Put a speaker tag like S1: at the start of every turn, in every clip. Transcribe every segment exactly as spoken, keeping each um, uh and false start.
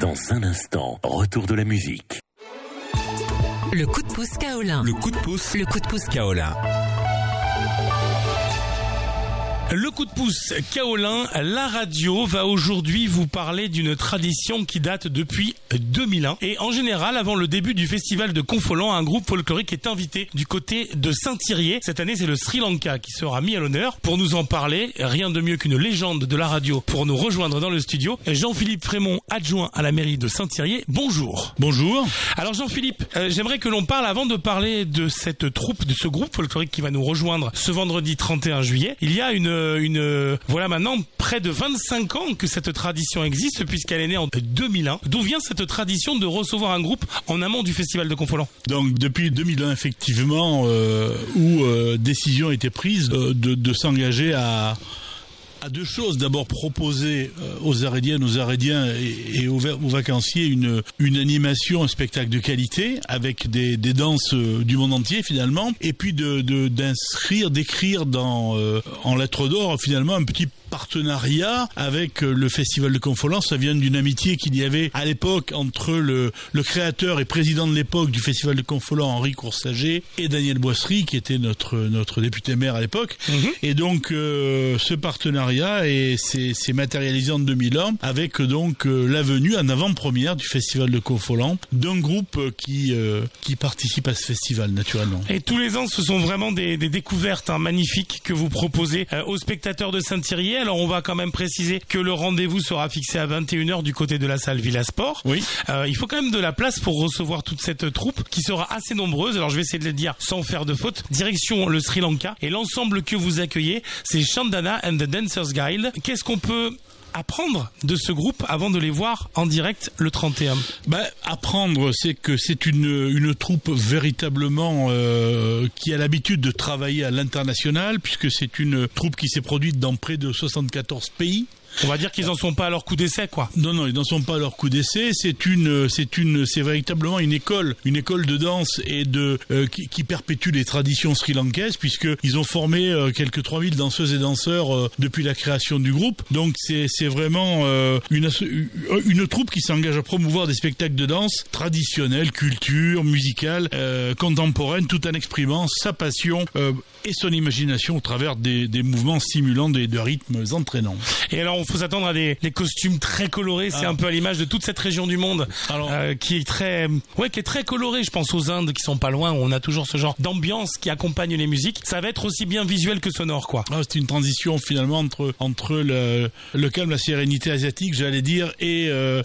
S1: Dans un instant, retour de la musique.
S2: Le coup de pouce Kaolin.
S3: Le coup de pouce.
S2: Le coup de pouce
S3: Kaolin.
S4: Le coup de pouce Kaolin, la radio va aujourd'hui vous parler d'une tradition qui date depuis deux mille un. Et en général, avant le début du festival de Confolens, un groupe folklorique est invité du côté de Saint-Thirier. Cette année, c'est le Sri Lanka qui sera mis à l'honneur. Pour nous en parler, rien de mieux qu'une légende de la radio pour nous rejoindre dans le studio. Jean-Philippe Frémont, adjoint à la mairie de Saint-Thirier. Bonjour.
S3: Bonjour.
S4: Alors Jean-Philippe, euh, j'aimerais que l'on parle, avant de parler de cette troupe, de ce groupe folklorique qui va nous rejoindre ce vendredi trente et un juillet. Il y a une une voilà maintenant près de vingt-cinq ans que cette tradition existe, puisqu'elle est née en deux mille un. D'où vient cette tradition de recevoir un groupe en amont du festival de Confolens?
S3: Donc depuis deux mille un, effectivement, euh, où euh, décision a été prise euh, de, de s'engager à à deux choses. D'abord, proposer euh, aux Arédiennes, aux Arédiens et, et aux, aux vacanciers une, une animation, un spectacle de qualité avec des, des danses euh, du monde entier finalement, et puis de, de d'inscrire, d'écrire dans euh, en lettres d'or finalement un petit partenariat avec le festival de Confolens. Ça vient d'une amitié qu'il y avait à l'époque entre le, le créateur et président de l'époque du festival de Confolens, Henri Coursager, et Daniel Boisserie, qui était notre notre député maire à l'époque. Mmh. Et donc euh, ce partenariat est c'est, c'est matérialisé en deux mille un avec donc euh, la venue en avant-première du festival de Confolens d'un groupe qui euh, qui participe à ce festival naturellement.
S4: Et tous les ans, ce sont vraiment des, des découvertes hein, magnifiques que vous proposez euh, aux spectateurs de Saint-Thirier. Alors on va quand même préciser que le rendez-vous sera fixé à vingt et une heures du côté de la salle Villa Sport. Oui. Euh, il faut quand même de la place pour recevoir toute cette troupe qui sera assez nombreuse. Alors je vais essayer de le dire sans faire de faute. Direction le Sri Lanka, et l'ensemble que vous accueillez, c'est Chandana and the Dancers Guild. Qu'est-ce qu'on peut apprendre de ce groupe avant de les voir en direct le trente et un?
S3: Ben, apprendre, c'est que c'est une, une troupe véritablement euh, qui a l'habitude de travailler à l'international, puisque c'est une troupe qui s'est produite dans près de soixante-quatorze pays.
S4: On va dire qu'ils en sont pas à leur coup d'essai, quoi.
S3: Non, non, ils n'en sont pas à leur coup d'essai. C'est une, c'est une, c'est véritablement une école, une école de danse et de euh, qui, qui perpétue les traditions sri-lankaises, puisque ils ont formé euh, quelques trois mille danseuses et danseurs euh, depuis la création du groupe. Donc c'est, c'est vraiment euh, une, une troupe qui s'engage à promouvoir des spectacles de danse traditionnels, culture, musicale, euh, contemporaine, tout en exprimant sa passion euh, et son imagination au travers des, des mouvements stimulants, des, de rythmes entraînants.
S4: Et alors, il faut s'attendre à des, des costumes très colorés. C'est ah. un peu à l'image de toute cette région du monde, alors, euh, qui est très, ouais, qui est très colorée. Je pense aux Indes qui sont pas loin, où on a toujours ce genre d'ambiance qui accompagne les musiques. Ça va être aussi bien visuel que sonore, quoi.
S3: Ah, c'est une transition finalement entre entre le, le calme, la sérénité asiatique, j'allais dire, et euh,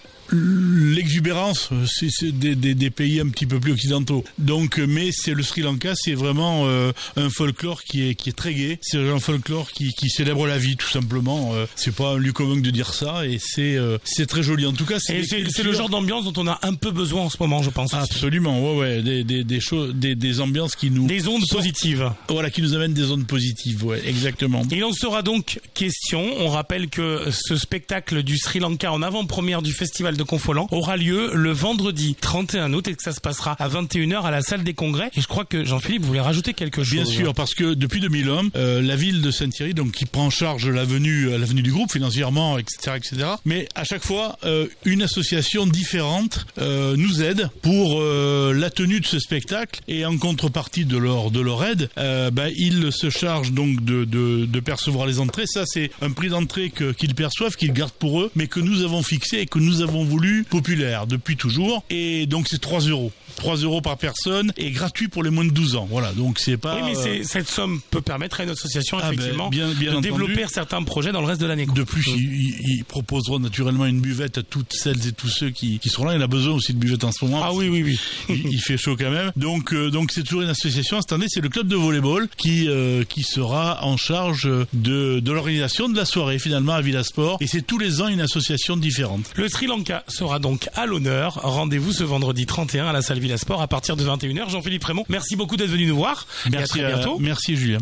S3: l'exubérance c'est, c'est des, des, des pays un petit peu plus occidentaux. Donc, mais c'est le Sri Lanka, c'est vraiment euh, un folklore qui est qui est très gai. C'est un folklore qui qui célèbre la vie, tout simplement. Euh, c'est pas un lieu commun de dire ça, et c'est euh, c'est très joli. En tout cas, c'est,
S4: c'est, c'est le genre d'ambiance dont on a un peu besoin en ce moment, je pense.
S3: Absolument, ouais, ouais, des des des choses, des des ambiances qui nous
S4: des ondes sortent, positives.
S3: Voilà, qui nous amènent des ondes positives, ouais, exactement.
S4: Et il en sera donc question. On rappelle que ce spectacle du Sri Lanka en avant-première du festival de Confolens aura lieu le vendredi trente et un août, et que ça se passera à vingt et une heures à la salle des congrès. Et je crois que Jean-Philippe voulait rajouter quelque chose.
S3: Bien sûr, parce que depuis deux mille un, euh, la ville de Saint-Thierry, donc qui prend en charge l'avenue, euh, l'avenue du groupe financièrement, et cetera, et cetera. Mais à chaque fois, euh, une association différente euh, nous aide pour euh, la tenue de ce spectacle, et en contrepartie de leur de leur aide, euh, ben ils se chargent donc de de, de percevoir les entrées. Ça, c'est un prix d'entrée que qu'ils perçoivent, qu'ils gardent pour eux, mais que nous avons fixé et que nous avons voulu populaire depuis toujours, et donc c'est trois euros. trois euros par personne, et gratuit pour les moins de douze ans. Voilà, donc c'est pas...
S4: Oui, mais c'est,
S3: euh...
S4: cette somme peut permettre à une association,
S3: ah
S4: effectivement,
S3: ben, bien, bien
S4: de
S3: entendu.
S4: développer certains projets dans le reste de l'année. Quoi.
S3: De plus, mmh. ils, ils proposeront naturellement une buvette à toutes celles et tous ceux qui, qui seront là. Il a besoin aussi de buvette en ce moment.
S4: Ah oui, oui, oui.
S3: il, il fait chaud quand même. Donc, euh, donc c'est toujours une association. Cette année, c'est le club de volleyball qui, euh, qui sera en charge de, de l'organisation de la soirée, finalement, à Villa Sport. Et c'est tous les ans une association différente.
S4: Le Sri Lanka sera donc à l'honneur. Rendez-vous ce vendredi trente et un à la salle Villa Sport à partir de vingt et une heures. Jean-Philippe Frémont, merci beaucoup d'être venu nous voir.
S3: Merci,
S4: et à très bientôt.
S3: Euh, merci Julien.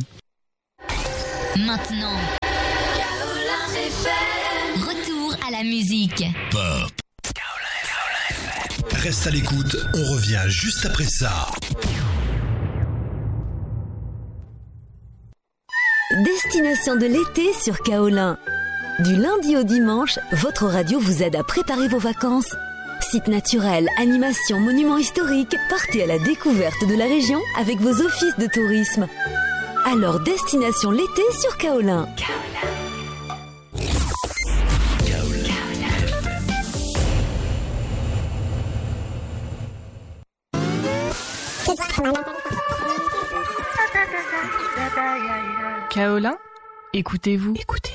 S2: Maintenant, retour à la musique.
S5: Pop. Reste à l'écoute, on revient juste après ça.
S6: Destination de l'été sur Kaolin. Du lundi au dimanche, votre radio vous aide à préparer vos vacances. Sites naturels, animations, monuments historiques, partez à la découverte de la région avec vos offices de tourisme. Alors, destination l'été sur Kaolin.
S7: Kaolin, écoutez-vous.
S2: Écoutez.